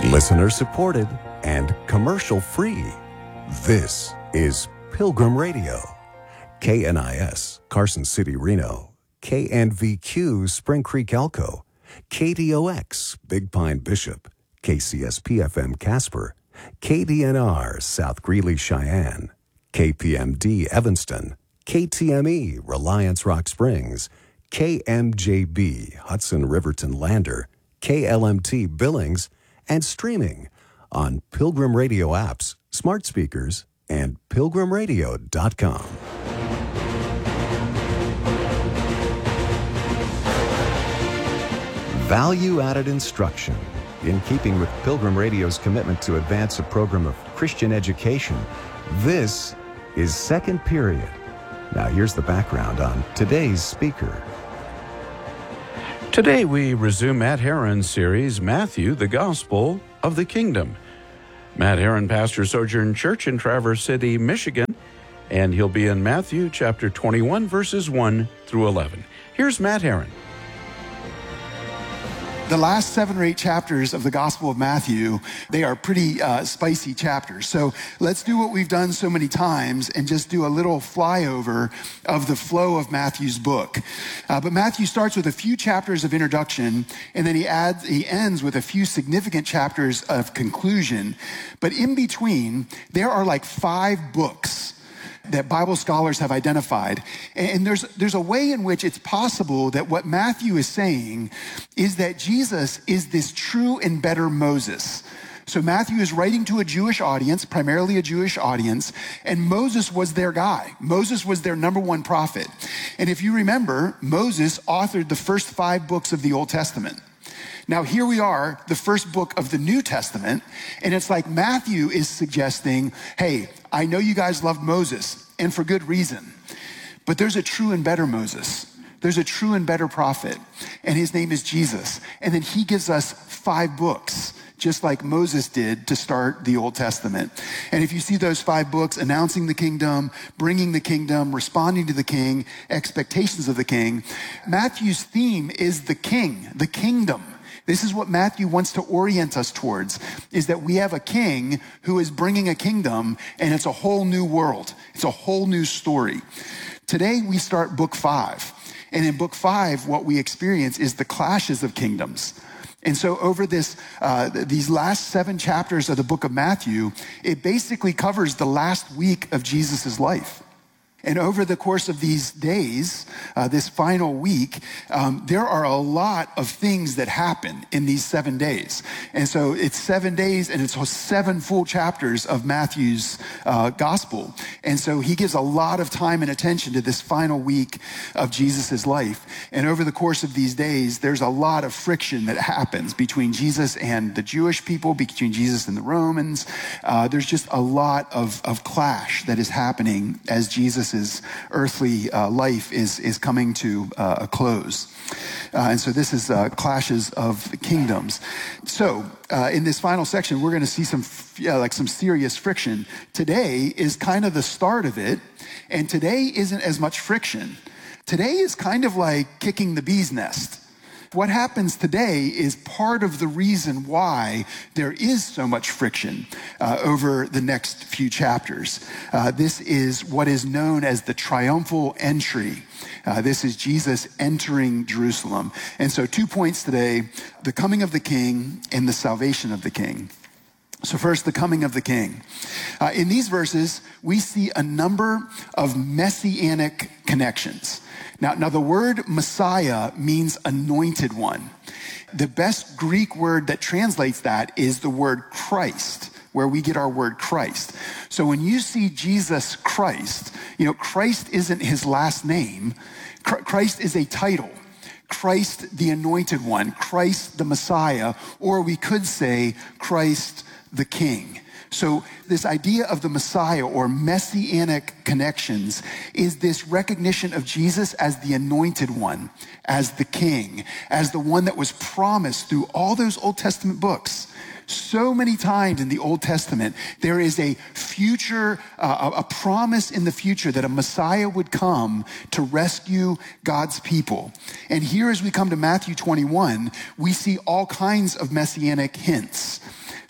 Listener supported and commercial free. This is Pilgrim Radio. KNIS, Carson City, Reno. KNVQ, Spring Creek, Elko. KDOX, Big Pine, Bishop. KCSP-FM, Casper. KDNR, South Greeley, Cheyenne. KPMD, Evanston. KTME, Reliance, Rock Springs. KMJB, Hudson, Riverton, Lander. KLMT, Billings. And streaming on Pilgrim Radio apps, smart speakers, and pilgrimradio.com. Value-added instruction. In keeping with Pilgrim Radio's commitment to advance a program of Christian education, this is Second Period. Now here's the background on today's speaker. Today we resume Matt Herron's series, Matthew, the Gospel of the Kingdom. Matt Herron pastors Sojourn Church in Traverse City, Michigan, and he'll be in Matthew chapter 21, verses 1 through 11. Here's Matt Herron. The last 7 or 8 chapters of the Gospel of Matthew, they are pretty spicy chapters. So let's do what we've done so many times and just do a little flyover of the flow of Matthew's book. But Matthew starts with a few chapters of introduction, and then he ends with a few significant chapters of conclusion. But in between, there are like 5 books that Bible scholars have identified. And there's a way in which it's possible that what Matthew is saying is that Jesus is this true and better Moses. So Matthew is writing to a Jewish audience, primarily a Jewish audience, and Moses was their guy. Moses was their number one prophet. And if you remember, Moses authored the first 5 books of the Old Testament. Now here we are, the first book of the New Testament, and it's like Matthew is suggesting, hey, I know you guys loved Moses, and for good reason, but there's a true and better Moses. There's a true and better prophet, and his name is Jesus. And then he gives us 5 books, just like Moses did to start the Old Testament. And if you see those 5 books, announcing the kingdom, bringing the kingdom, responding to the king, expectations of the king, Matthew's theme is the king, the kingdom. This is what Matthew wants to orient us towards, is that we have a king who is bringing a kingdom, and it's a whole new world. It's a whole new story. Today, we start book 5. And in book 5, what we experience is the clashes of kingdoms. And so over these last 7 chapters of the book of Matthew, it basically covers the last week of Jesus' life. And over the course of these days, this final week, there are a lot of things that happen in these 7 days. And so it's 7 days and it's 7 full chapters of Matthew's gospel. And so he gives a lot of time and attention to this final week of Jesus' life. And over the course of these days, there's a lot of friction that happens between Jesus and the Jewish people, between Jesus and the Romans. There's just a lot of clash that is happening as Jesus' earthly life is coming to a close. And so this is clashes of kingdoms. So in this final section, we're going to see some serious friction. Today is kind of the start of it, and today isn't as much friction. Today is kind of like kicking the bee's nest. What happens today is part of the reason why there is so much friction over the next few chapters. This is what is known as the triumphal entry. This is Jesus entering Jerusalem. And so 2 points today: the coming of the king and the salvation of the king. So first, the coming of the king. In these verses, we see a number of messianic connections. Now the word Messiah means anointed one. The best Greek word that translates that is the word Christ, where we get our word Christ. So when you see Jesus Christ, Christ isn't his last name. Christ is a title. Christ the anointed one, Christ the Messiah, or we could say Christ the King. So this idea of the Messiah or messianic connections is this recognition of Jesus as the anointed one, as the king, as the one that was promised through all those Old Testament books. So many times in the Old Testament, there is a future, a promise in the future that a Messiah would come to rescue God's people. And here as we come to Matthew 21, we see all kinds of messianic hints.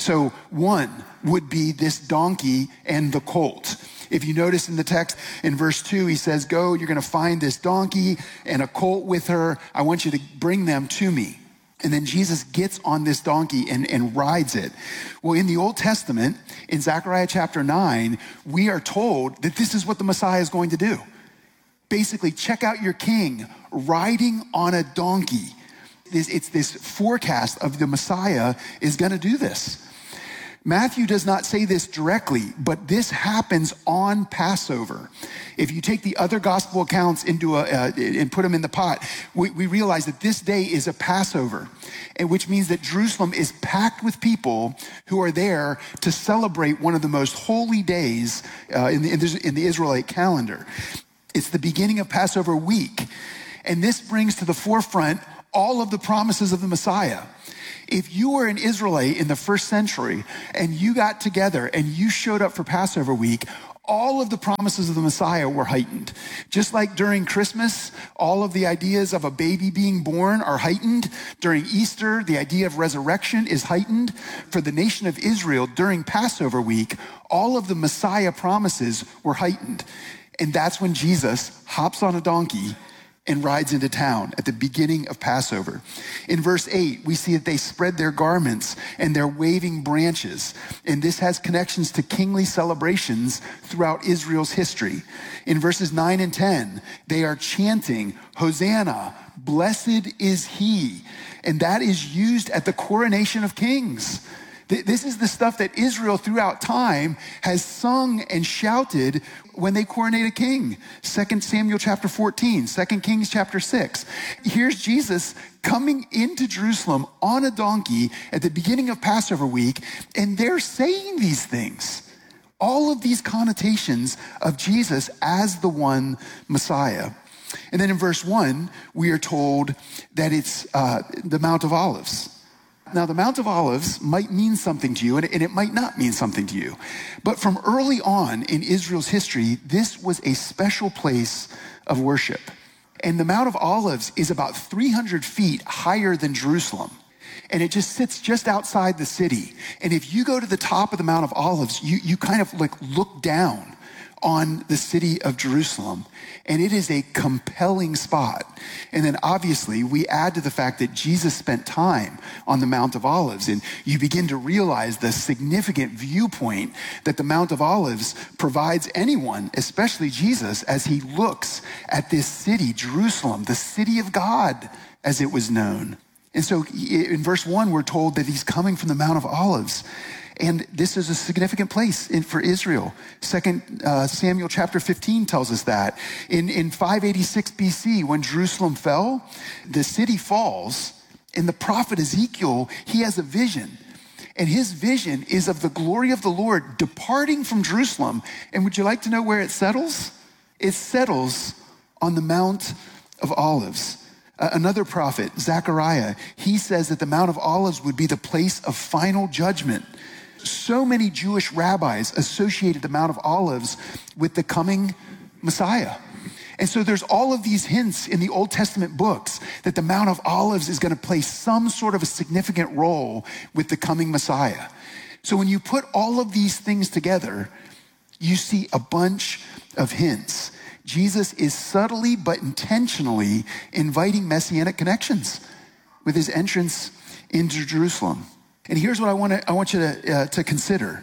So one would be this donkey and the colt. If you notice in the text in verse 2, he says, go, you're going to find this donkey and a colt with her. I want you to bring them to me. And then Jesus gets on this donkey and rides it. Well, in the Old Testament, in Zechariah chapter 9, we are told that this is what the Messiah is going to do. Basically, check out your king riding on a donkey. It's this forecast of the Messiah is going to do this. Matthew does not say this directly, but this happens on Passover. If you take the other gospel accounts and put them in the pot, we realize that this day is a Passover, and which means that Jerusalem is packed with people who are there to celebrate one of the most holy days in the Israelite calendar. It's the beginning of Passover week, and this brings to the forefront all of the promises of the Messiah. If you were an Israelite in the first century and you got together and you showed up for Passover week, all of the promises of the Messiah were heightened. Just like during Christmas, all of the ideas of a baby being born are heightened. During Easter, the idea of resurrection is heightened. For the nation of Israel, during Passover week, all of the Messiah promises were heightened. And that's when Jesus hops on a donkey and rides into town at the beginning of Passover. In verse 8, we see that they spread their garments and they're waving branches. And this has connections to kingly celebrations throughout Israel's history. In verses 9 and 10, they are chanting, Hosanna, blessed is he. And that is used at the coronation of kings. This is the stuff that Israel throughout time has sung and shouted when they coronate a king. 2 Samuel chapter 14, 2 Kings chapter 6. Here's Jesus coming into Jerusalem on a donkey at the beginning of Passover week, and they're saying these things. All of these connotations of Jesus as the one Messiah. And then in verse 1, we are told that it's the Mount of Olives. Now, the Mount of Olives might mean something to you, and it might not mean something to you. But from early on in Israel's history, this was a special place of worship. And the Mount of Olives is about 300 feet higher than Jerusalem. And it just sits just outside the city. And if you go to the top of the Mount of Olives, you kind of like look down on the city of Jerusalem. And it is a compelling spot. And then obviously we add to the fact that Jesus spent time on the Mount of Olives, and you begin to realize the significant viewpoint that the Mount of Olives provides anyone, especially Jesus, as he looks at this city, Jerusalem, the city of God, as it was known. And so in verse 1, we're told that he's coming from the Mount of Olives. And this is a significant place for Israel. 2 Samuel chapter 15 tells us that. In 586 BC, when Jerusalem fell, the city falls, and the prophet Ezekiel, he has a vision. And his vision is of the glory of the Lord departing from Jerusalem. And would you like to know where it settles? It settles on the Mount of Olives. Another prophet, Zechariah, he says that the Mount of Olives would be the place of final judgment. So many Jewish rabbis associated the Mount of Olives with the coming Messiah. And so there's all of these hints in the Old Testament books that the Mount of Olives is going to play some sort of a significant role with the coming Messiah. So when you put all of these things together, you see a bunch of hints. Jesus is subtly but intentionally inviting messianic connections with his entrance into Jerusalem. And here's what I want you to consider.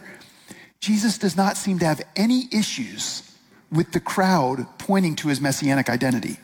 Jesus does not seem to have any issues with the crowd pointing to his messianic identity.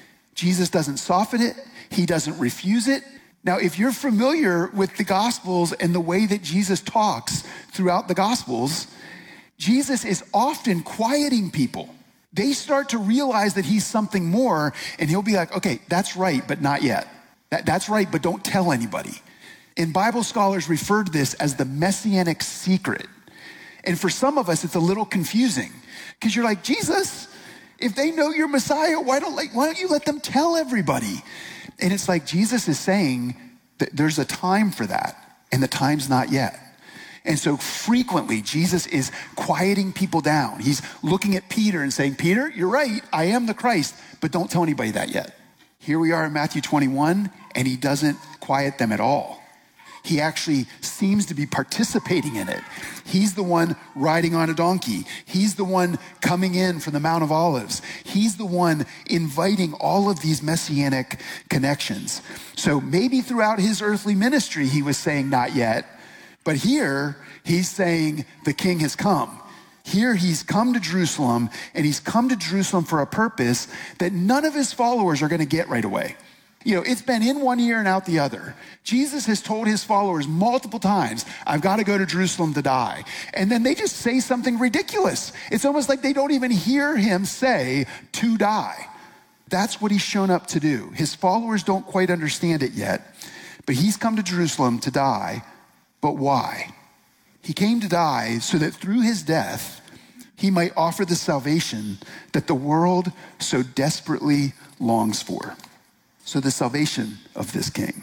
Jesus doesn't soften it. He doesn't refuse it. Now, if you're familiar with the Gospels and the way that Jesus talks throughout the Gospels, Jesus is often quieting people. They start to realize that he's something more, and he'll be like, okay, that's right, but not yet. That's right, but don't tell anybody. And Bible scholars refer to this as the messianic secret. And for some of us, it's a little confusing because you're like, Jesus, if they know you're Messiah, why don't you let them tell everybody? And it's like Jesus is saying that there's a time for that, and the time's not yet. And so frequently, Jesus is quieting people down. He's looking at Peter and saying, Peter, you're right, I am the Christ, but don't tell anybody that yet. Here we are in Matthew 21, and he doesn't quiet them at all. He actually seems to be participating in it. He's the one riding on a donkey. He's the one coming in from the Mount of Olives. He's the one inviting all of these messianic connections. So maybe throughout his earthly ministry, he was saying not yet, but here he's saying the king has come. Here he's come to Jerusalem, and he's come to Jerusalem for a purpose that none of his followers are going to get right away. You know, it's been in one ear and out the other. Jesus has told his followers multiple times, I've got to go to Jerusalem to die. And then they just say something ridiculous. It's almost like they don't even hear him say to die. That's what he's shown up to do. His followers don't quite understand it yet, but he's come to Jerusalem to die. But why? He came to die so that through his death, he might offer the salvation that the world so desperately longs for. So the salvation of this king.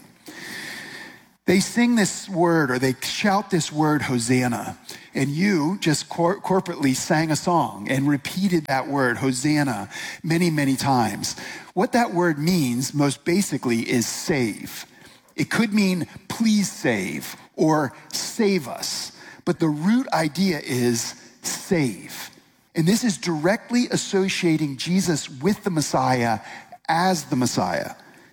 They sing this word, or they shout this word, Hosanna. And you just corporately sang a song and repeated that word, Hosanna, many, many times. What that word means, most basically, is save. It could mean please save or save us. But the root idea is save. And this is directly associating Jesus with the Messiah as the Messiah.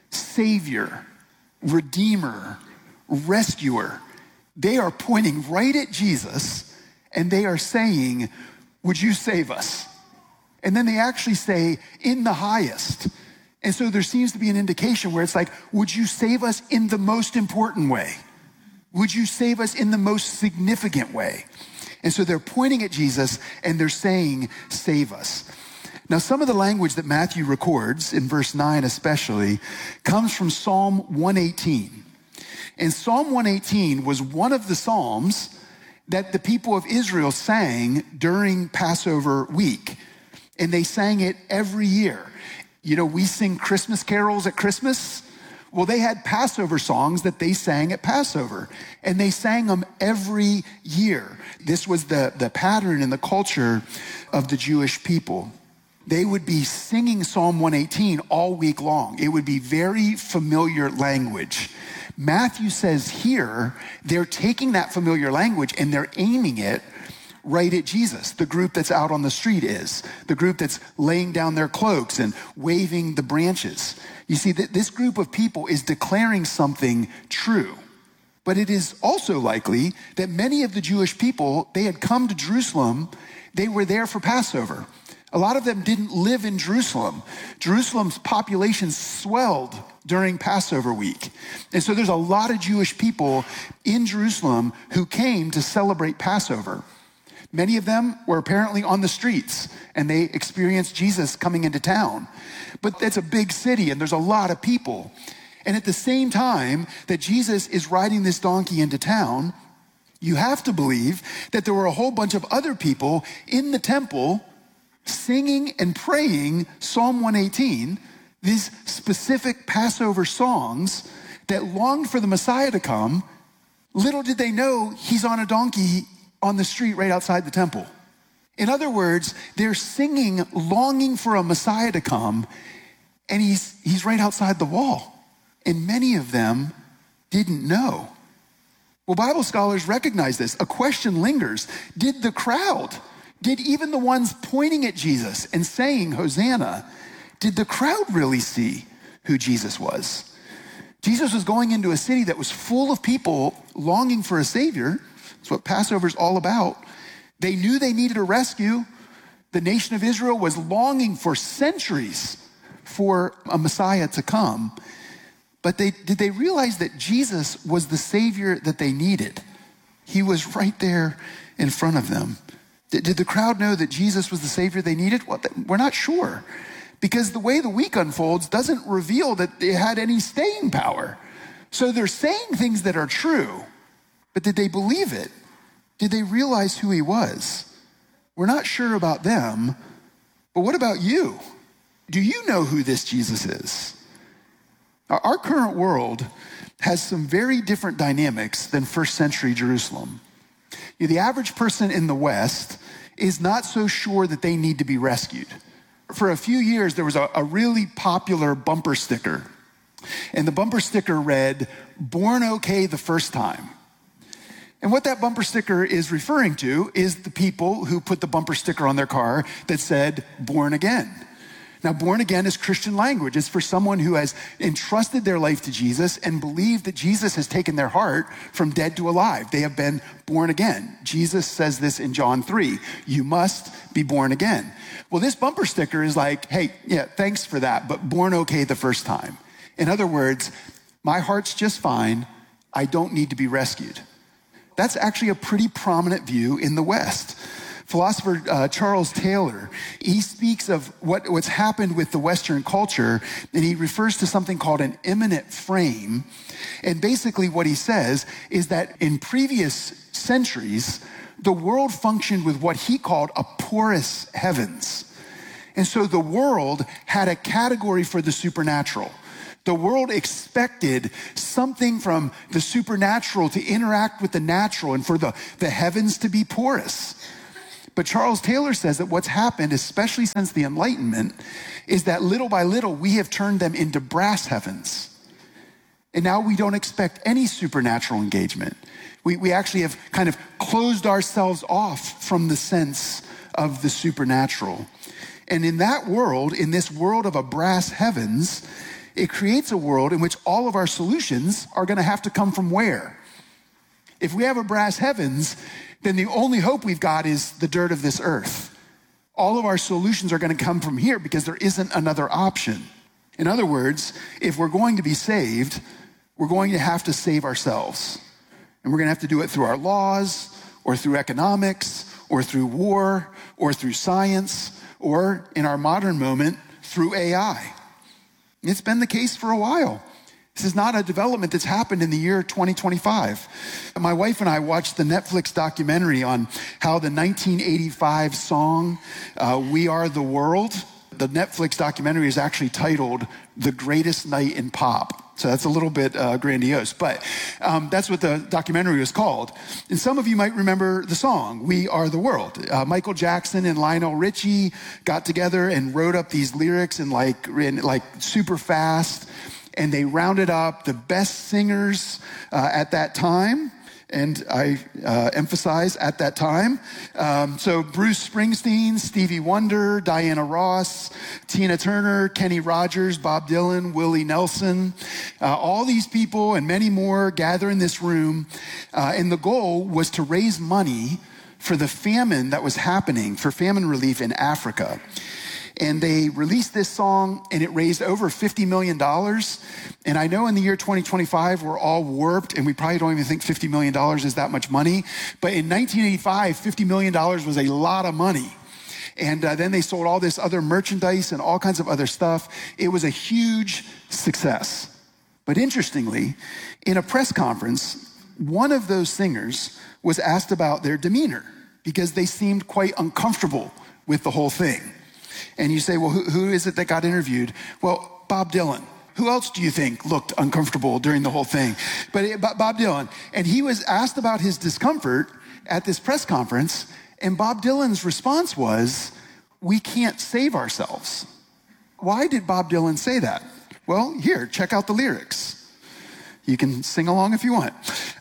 Savior, Redeemer, Rescuer. They are pointing right at Jesus, and they are saying, would you save us? And then they actually say, in the highest. And so there seems to be an indication where it's like, would you save us in the most important way? Would you save us in the most significant way? And so they're pointing at Jesus and they're saying, save us. Now, some of the language that Matthew records, in verse 9 especially, comes from Psalm 118. And Psalm 118 was one of the psalms that the people of Israel sang during Passover week. And they sang it every year. You know, we sing Christmas carols at Christmas. Well, they had Passover songs that they sang at Passover, and they sang them every year. This was the pattern and the culture of the Jewish people. They would be singing Psalm 118 all week long. It would be very familiar language. Matthew says here, they're taking that familiar language and they're aiming it right at Jesus. The group that's out on the street is. The group that's laying down their cloaks and waving the branches. You see, that this group of people is declaring something true. But it is also likely that many of the Jewish people, they had come to Jerusalem, they were there for Passover. A lot of them didn't live in Jerusalem. Jerusalem's population swelled during Passover week. And so there's a lot of Jewish people in Jerusalem who came to celebrate Passover. Many of them were apparently on the streets, and they experienced Jesus coming into town. But it's a big city, and there's a lot of people. And at the same time that Jesus is riding this donkey into town, you have to believe that there were a whole bunch of other people in the temple singing and praying Psalm 118, these specific Passover songs that longed for the Messiah to come. Little did they know he's on a donkey on the street right outside the temple. In other words, they're singing, longing for a Messiah to come, and he's right outside the wall. And many of them didn't know. Well, Bible scholars recognize this. A question lingers. Did the crowd, did even the ones pointing at Jesus and saying, Hosanna, did the crowd really see who Jesus was? Jesus was going into a city that was full of people longing for a Savior. That's what Passover's all about. They knew they needed a rescue. The nation of Israel was longing for centuries for a Messiah to come. But did they realize that Jesus was the Savior that they needed? He was right there in front of them. Did the crowd know that Jesus was the Savior they needed? Well, we're not sure, because the way the week unfolds doesn't reveal that they had any staying power. So they're saying things that are true, but did they believe it? Did they realize who he was? We're not sure about them, but what about you? Do you know who this Jesus is? Our current world has some very different dynamics than first century Jerusalem. The average person in the West is not so sure that they need to be rescued. For a few years, there was a really popular bumper sticker And the bumper sticker read, "Born okay the first time." And what that bumper sticker is referring to is the people who put the bumper sticker on their car that said, "Born again." Now, born again is Christian language. It's for someone who has entrusted their life to Jesus and believed that Jesus has taken their heart from dead to alive. They have been born again. Jesus says this in John 3, "You must be born again." Well, this bumper sticker is like, "Hey, yeah, thanks for that, but born okay the first time." In other words, my heart's just fine. I don't need to be rescued. That's actually a pretty prominent view in the West. Philosopher Charles Taylor, he speaks of what's happened with the Western culture, and he refers to something called an immanent frame. And basically what he says is that in previous centuries, the world functioned with what he called a porous heavens. And so the world had a category for the supernatural. The world expected something from the supernatural to interact with the natural and for the heavens to be porous. But Charles Taylor says that what's happened, especially since the Enlightenment, is that little by little, we have turned them into brass heavens. And now we don't expect any supernatural engagement. We actually have kind of closed ourselves off from the sense of the supernatural. And in that world, in this world of a brass heavens, it creates a world in which all of our solutions are going to have to come from where? If we have a brass heavens, then the only hope we've got is the dirt of this earth. All of our solutions are going to come from here because there isn't another option. In other words, if we're going to be saved, we're going to have to save ourselves. And we're going to have to do it through our laws, or through economics, or through war, or through science, or in our modern moment, through AI. It's been the case for a while. This is not a development that's happened in the year 2025. My wife and I watched the Netflix documentary on how the 1985 song, "We Are the World," the Netflix documentary is actually titled "The Greatest Night in Pop." So that's a little bit grandiose, but that's what the documentary was called. And some of you might remember the song, "We Are the World." Michael Jackson and Lionel Richie got together and wrote up these lyrics in like super fast. And they rounded up the best singers at that time. And I emphasize at that time. So Bruce Springsteen, Stevie Wonder, Diana Ross, Tina Turner, Kenny Rogers, Bob Dylan, Willie Nelson, all these people and many more gather in this room. And the goal was to raise money for the famine that was happening, for famine relief in Africa. And they released this song, and it raised over $50 million. And I know in the year 2025, we're all warped, and we probably don't even think $50 million is that much money. But in 1985, $50 million was a lot of money. And then they sold all this other merchandise and all kinds of other stuff. It was a huge success. But interestingly, in a press conference, one of those singers was asked about their demeanor because they seemed quite uncomfortable with the whole thing. And you say, well, who is it that got interviewed? Well, Bob Dylan. Who else do you think looked uncomfortable during the whole thing? But Bob Dylan. And he was asked about his discomfort at this press conference. And Bob Dylan's response was, "We can't save ourselves." Why did Bob Dylan say that? Well, here, check out the lyrics. You can sing along if you want.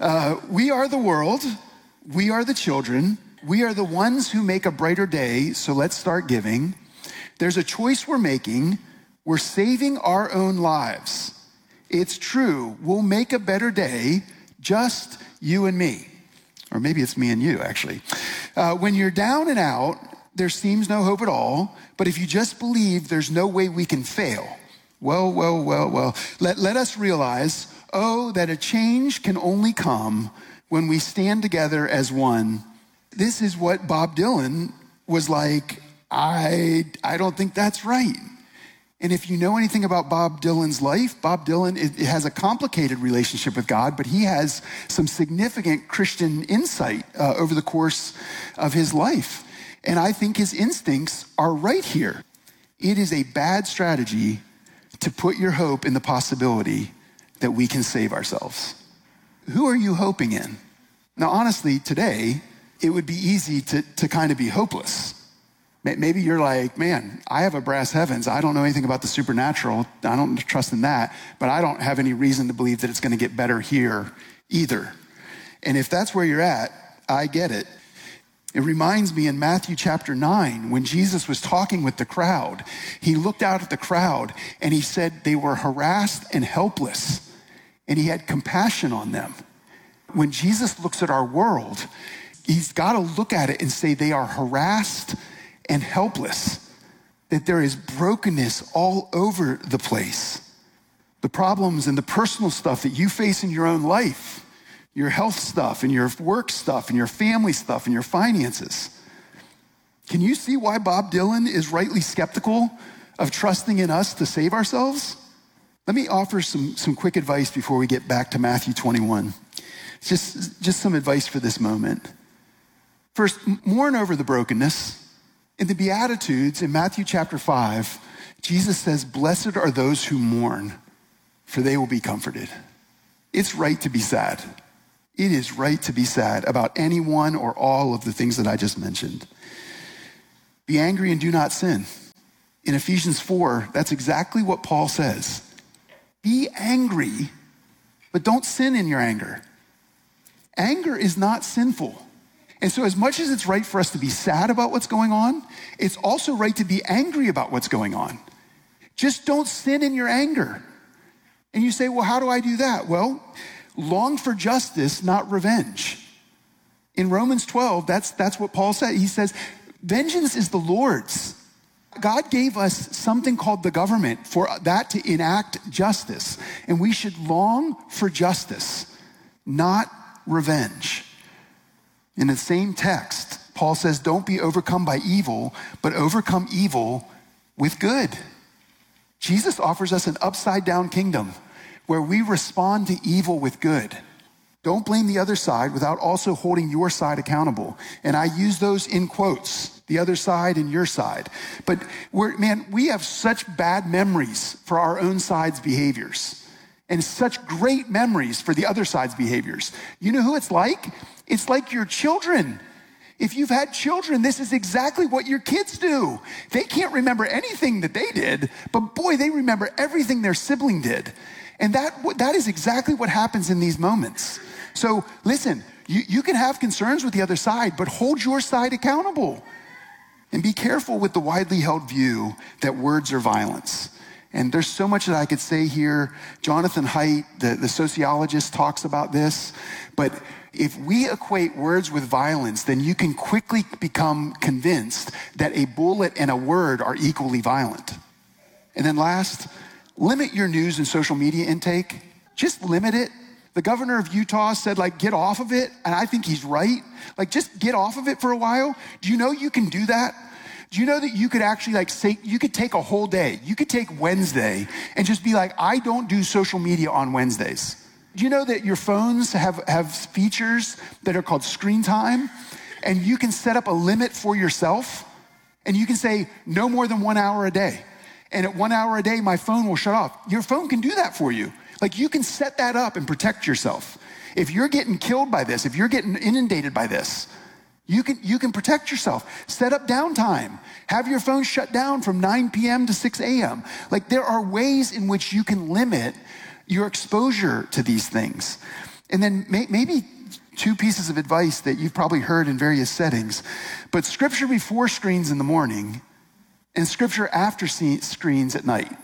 We are the world. We are the children. We are the ones who make a brighter day. So let's start giving. There's a choice we're making. We're saving our own lives. It's true. We'll make a better day, just you and me. Or maybe it's me and you, actually. When you're down and out, there seems no hope at all. But if you just believe there's no way we can fail, well, let us realize, that a change can only come when we stand together as one. This is what Bob Dylan was like. I don't think that's right. And if you know anything about Bob Dylan's life, Bob Dylan has a complicated relationship with God, but he has some significant Christian insight over the course of his life. And I think his instincts are right here. It is a bad strategy to put your hope in the possibility that we can save ourselves. Who are you hoping in? Now, honestly, today, it would be easy to kind of be hopeless. Maybe you're like, man, I have a brass heavens. I don't know anything about the supernatural. I don't trust in that, but I don't have any reason to believe that it's going to get better here either. And if that's where you're at, I get it. It reminds me in Matthew chapter 9, when Jesus was talking with the crowd, he looked out at the crowd and he said they were harassed and helpless, and he had compassion on them. When Jesus looks at our world, he's got to look at it and say they are harassed and helpless, that there is brokenness all over the place. The problems and the personal stuff that you face in your own life, your health stuff and your work stuff and your family stuff and your finances. Can you see why Bob Dylan is rightly skeptical of trusting in us to save ourselves? Let me offer some quick advice before we get back to Matthew 21. Just some advice for this moment. First, mourn over the brokenness. In the Beatitudes in Matthew chapter 5, Jesus says, "Blessed are those who mourn, for they will be comforted." It's right to be sad. It is right to be sad about any one or all of the things that I just mentioned. Be angry and do not sin. In Ephesians 4, that's exactly what Paul says. Be angry, but don't sin in your anger. Anger is not sinful. And so as much as it's right for us to be sad about what's going on, it's also right to be angry about what's going on. Just don't sin in your anger. And you say, well, how do I do that? Well, long for justice, not revenge. In Romans 12, that's what Paul said. He says, vengeance is the Lord's. God gave us something called the government for that to enact justice. And we should long for justice, not revenge. In the same text, Paul says, don't be overcome by evil, but overcome evil with good. Jesus offers us an upside down kingdom where we respond to evil with good. Don't blame the other side without also holding your side accountable. And I use those in quotes, the other side and your side. But we have such bad memories for our own side's behaviors and such great memories for the other side's behaviors. You know who it's like? It's like your children. If you've had children, this is exactly what your kids do. They can't remember anything that they did, but boy, they remember everything their sibling did. And that is exactly what happens in these moments. So listen, you can have concerns with the other side, but hold your side accountable. And be careful with the widely held view that words are violence. And there's so much that I could say here. Jonathan Haidt, the sociologist, talks about this. But if we equate words with violence, then you can quickly become convinced that a bullet and a word are equally violent. And then last, limit your news and social media intake. Just limit it. The governor of Utah said, get off of it. And I think he's right. Just get off of it for a while. Do you know you can do that? Do you know that you could actually say, you could take a whole day. You could take Wednesday and just be like, I don't do social media on Wednesdays. Do you know that your phones have features that are called screen time? And you can set up a limit for yourself. And you can say, no more than 1 hour a day. And at 1 hour a day, my phone will shut off. Your phone can do that for you. You can set that up and protect yourself. If you're getting killed by this, if you're getting inundated by this, you can protect yourself. Set up downtime. Have your phone shut down from 9 p.m. to 6 a.m. There are ways in which you can limit your exposure to these things. And then maybe two pieces of advice that you've probably heard in various settings, but scripture before screens in the morning and scripture after screens at night.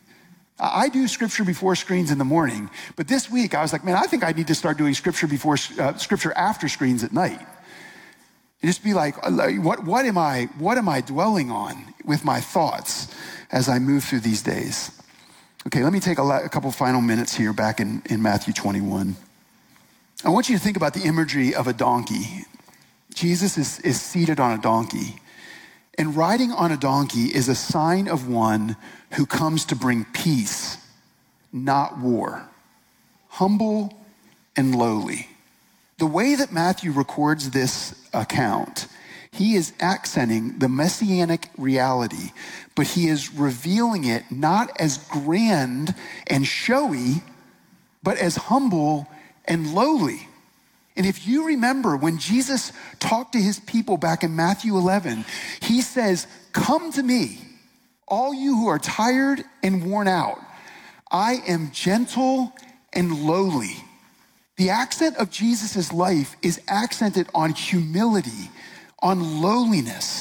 I do scripture before screens in the morning, but this week I was like, I think I need to start doing scripture after screens at night. And just be like, what am I dwelling on with my thoughts as I move through these days? Okay, let me take a couple final minutes here back in Matthew 21. I want you to think about the imagery of a donkey. Jesus is seated on a donkey. And riding on a donkey is a sign of one who comes to bring peace, not war. Humble and lowly. The way that Matthew records this account, he is accenting the messianic reality, but he is revealing it not as grand and showy, but as humble and lowly. And if you remember when Jesus talked to his people back in Matthew 11, he says, "Come to me, all you who are tired and worn out. I am gentle and lowly." The accent of Jesus' life is accented on humility, on lowliness,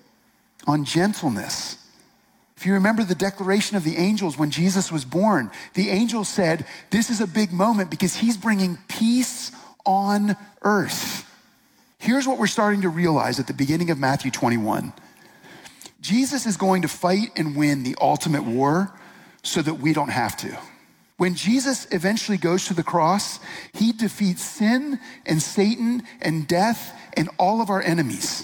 on gentleness. If you remember the declaration of the angels when Jesus was born, the angels said, this is a big moment because he's bringing peace on earth. Here's what we're starting to realize at the beginning of Matthew 21. Jesus is going to fight and win the ultimate war so that we don't have to. When Jesus eventually goes to the cross, he defeats sin and Satan and death and all of our enemies.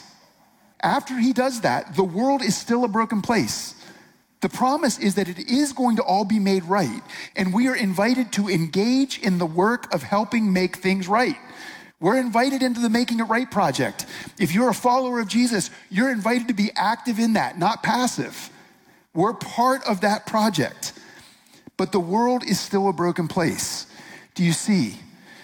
After he does that, the world is still a broken place. The promise is that it is going to all be made right, and we are invited to engage in the work of helping make things right. We're invited into the Making It Right project. If you're a follower of Jesus, you're invited to be active in that, not passive. We're part of that project. But the world is still a broken place. Do you see?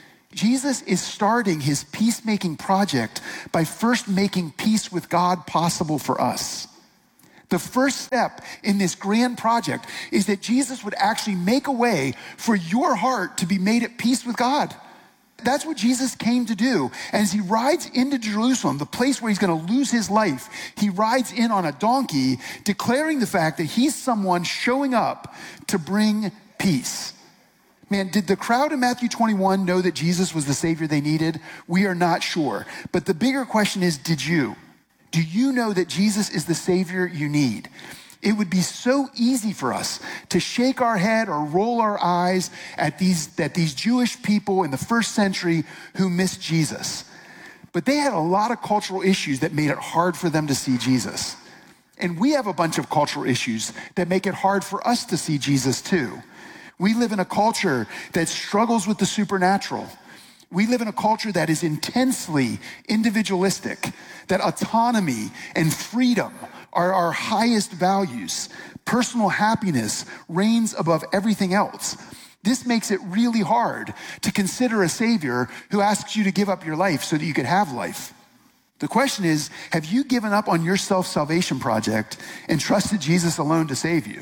Jesus is starting his peacemaking project by first making peace with God possible for us. The first step in this grand project is that Jesus would actually make a way for your heart to be made at peace with God. That's what Jesus came to do. And as he rides into Jerusalem, the place where he's going to lose his life, he rides in on a donkey, declaring the fact that he's someone showing up to bring peace. Man, did the crowd in Matthew 21 know that Jesus was the Savior they needed? We are not sure. But the bigger question is, did you? Do you know that Jesus is the Savior you need? It would be so easy for us to shake our head or roll our eyes at these Jewish people in the first century who missed Jesus. But they had a lot of cultural issues that made it hard for them to see Jesus. And we have a bunch of cultural issues that make it hard for us to see Jesus too. We live in a culture that struggles with the supernatural. We live in a culture that is intensely individualistic, that autonomy and freedom are our highest values. Personal happiness reigns above everything else. This makes it really hard to consider a Savior who asks you to give up your life so that you could have life. The question is, have you given up on your self-salvation project and trusted Jesus alone to save you?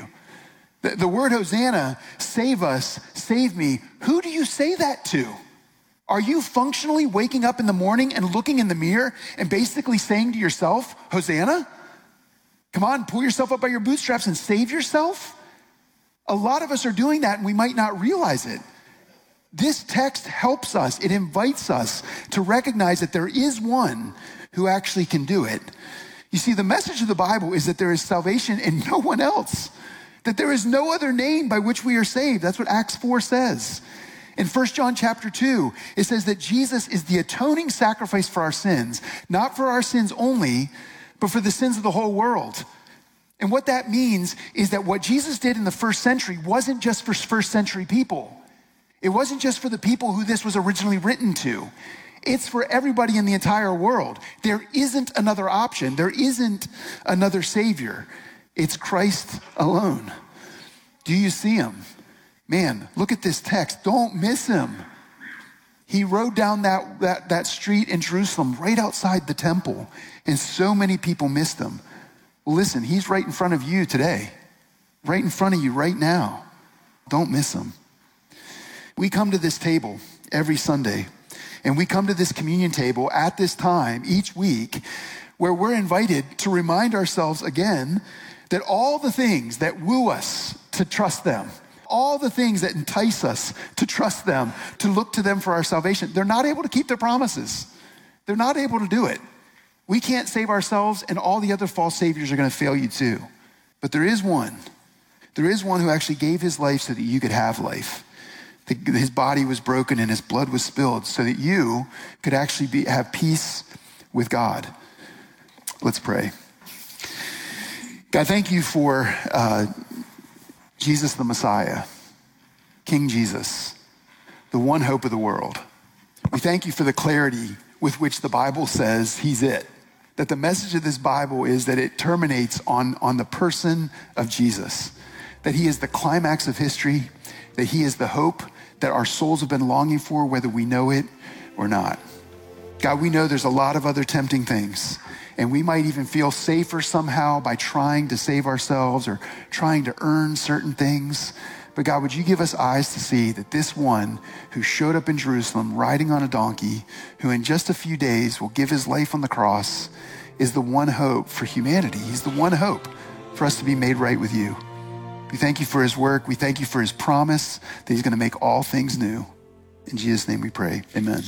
The word Hosanna, save us, save me, who do you say that to? Are you functionally waking up in the morning and looking in the mirror and basically saying to yourself, Hosanna? Come on, pull yourself up by your bootstraps and save yourself? A lot of us are doing that and we might not realize it. This text helps us. It invites us to recognize that there is one who actually can do it. You see, the message of the Bible is that there is salvation in no one else, that there is no other name by which we are saved. That's what Acts 4 says. In 1 John chapter 2, it says that Jesus is the atoning sacrifice for our sins, not for our sins only, but for the sins of the whole world. And what that means is that what Jesus did in the first century wasn't just for first century people. It wasn't just for the people who this was originally written to. It's for everybody in the entire world. There isn't another option. There isn't another Savior. It's Christ alone. Do you see him? Man, look at this text. Don't miss him. He rode down that street in Jerusalem right outside the temple, and so many people missed him. Well, listen, he's right in front of you today, right in front of you right now. Don't miss him. We come to this table every Sunday, and we come to this communion table at this time each week where we're invited to remind ourselves again that all the things that woo us to trust them, all the things that entice us to trust them, to look to them for our salvation, they're not able to keep their promises. They're not able to do it. We can't save ourselves, and all the other false saviors are going to fail you too. But there is one. There is one who actually gave his life so that you could have life. His body was broken and his blood was spilled so that you could actually have peace with God. Let's pray. God, thank you for Jesus the Messiah, King Jesus, the one hope of the world. We thank you for the clarity with which the Bible says he's it. That the message of this Bible is that it terminates on the person of Jesus. That he is the climax of history, that he is the hope that our souls have been longing for, whether we know it or not. God, we know there's a lot of other tempting things, and we might even feel safer somehow by trying to save ourselves or trying to earn certain things. But God, would you give us eyes to see that this one who showed up in Jerusalem riding on a donkey, who in just a few days will give his life on the cross, is the one hope for humanity. He's the one hope for us to be made right with you. We thank you for his work. We thank you for his promise that he's going to make all things new. In Jesus' name we pray. Amen.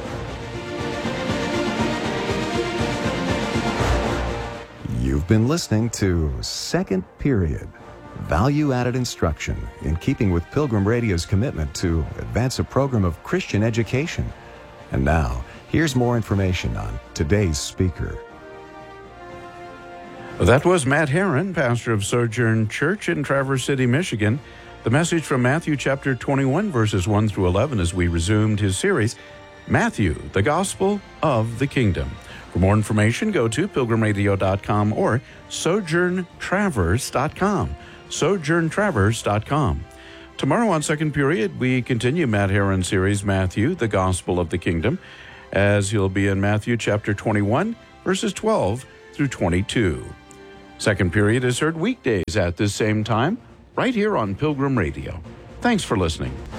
You've been listening to Second Period, value-added instruction in keeping with Pilgrim Radio's commitment to advance a program of Christian education. And now, here's more information on today's speaker. That was Matt Herron, pastor of Sojourn Church in Traverse City, Michigan. The message from Matthew chapter 21, verses 1 through 11, as we resumed his series, Matthew, the Gospel of the Kingdom. For more information, go to pilgrimradio.com or sojourntraverse.com. sojourntraverse.com. Tomorrow on Second Period, we continue Matt Herron's series, Matthew, the Gospel of the Kingdom, as he'll be in Matthew chapter 21, verses 12 through 22. Second Period is heard weekdays at this same time, right here on Pilgrim Radio. Thanks for listening.